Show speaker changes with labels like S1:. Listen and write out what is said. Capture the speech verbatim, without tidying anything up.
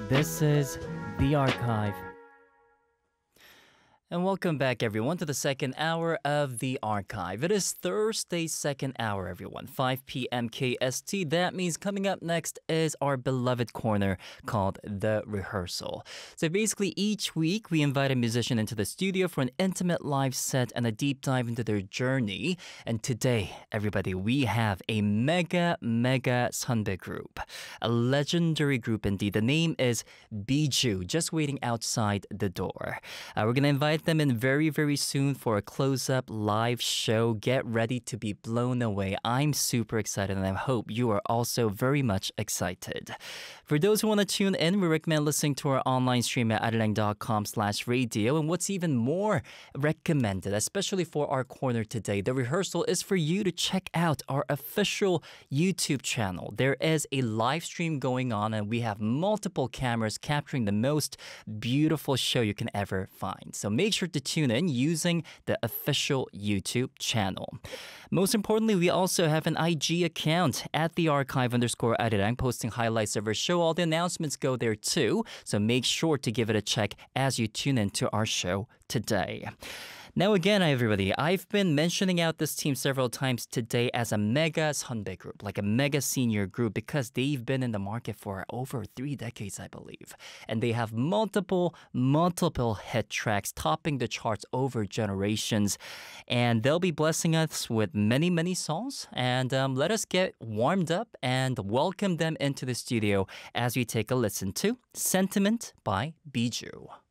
S1: This is The Archive. And welcome back, everyone, to the second hour of The Archive. It is Thursday, second hour, everyone, five p.m. K S T. That means coming up next is our beloved corner called The Rehearsal. So basically, each week, we invite a musician into the studio for an intimate live set and a deep dive into their journey. And today, everybody, we have a mega, mega Sunbae group. A legendary group indeed. The name is Bijou, just waiting outside the door. Uh, we're going to invite them in very, very soon for a close-up live show. Get ready to be blown away. I'm super excited, and I hope you are also very much excited. For those who want to tune in, we recommend listening to our online stream at arirang.com slash radio. And what's even more recommended, especially for our corner today, The Rehearsal, is for you to check out our official YouTube channel. There is a live stream going on, and we have multiple cameras capturing the most beautiful show you can ever find. So make sure to tune in using the official YouTube channel. Most importantly, we also have an I G account at the archive underscore arirang, posting highlights of our show. All the announcements go there too, so make sure to give it a check as you tune into our show today. Now again, everybody, I've been mentioning out this team several times today as a mega Sunbae group, like a mega senior group, because they've been in the market for over three decades, I believe. And they have multiple, multiple hit tracks topping the charts over generations. And they'll be blessing us with many, many songs. And um, let us get warmed up and welcome them into the studio as we take a listen to Sentiment by Bijou.